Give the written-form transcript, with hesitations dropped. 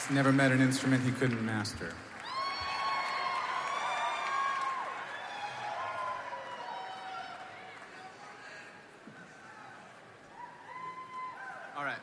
never met an instrument he couldn't master. All right.